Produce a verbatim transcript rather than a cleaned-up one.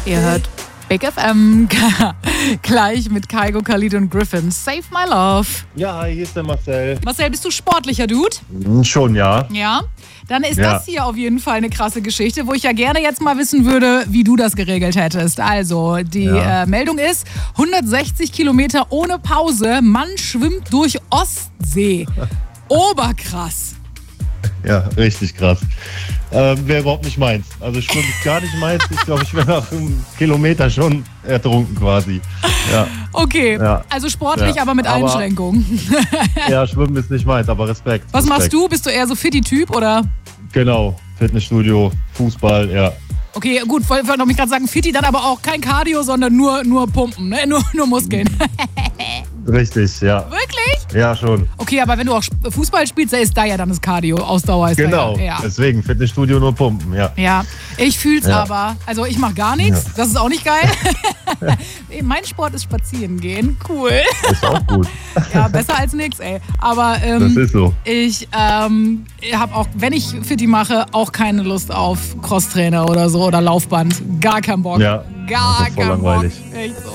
Ihr hört Big F M, gleich mit Kygo, Khalid und Griffin. Save my love. Ja, hi, hier ist der Marcel. Marcel, bist du sportlicher Dude? Schon, ja. Ja? Dann ist Ja. das hier auf jeden Fall eine krasse Geschichte, wo ich ja gerne jetzt mal wissen würde, wie du das geregelt hättest. Also, die Ja. äh, Meldung ist, hundertsechzig Kilometer ohne Pause, Mann schwimmt durch Ostsee. Oberkrass. Ja, richtig krass. Ähm, Wäre überhaupt nicht meins. Also Schwimmen ist gar nicht meins. Ich glaube, ich wäre nach einem Kilometer schon ertrunken quasi. Ja, Okay, Ja. also sportlich, Ja. aber mit Aber- Einschränkungen. ja, Schwimmen ist nicht meins, aber Respekt. Was machst Respekt. du? Bist du eher so Fitti-Typ oder? Genau, Fitnessstudio, Fußball, ja. Okay, gut, wollte wollte mich gerade sagen, Fitti, dann aber auch kein Cardio, sondern nur, nur Pumpen, ne? nur, nur Muskeln. Richtig, ja. Wirklich? Ja, schon. Okay, aber wenn du auch Sp- Fußball spielst, da ist da ja dann das Cardio, Ausdauer ist Genau. da ja. Ja. Deswegen Fitnessstudio nur pumpen, ja. Ja, ich fühl's Ja. aber. Also ich mache gar nichts, Ja. das ist auch nicht geil. Mein Sport ist spazieren gehen, cool. Ist auch gut. Ja, besser als nix, ey. Aber Das ähm, ist so. ich ähm, habe auch, wenn ich Fitti mache, auch keine Lust auf Crosstrainer oder so oder Laufband. Gar keinen Bock. Ja, Gar das ist voll keinen Bock. langweilig. Echt so.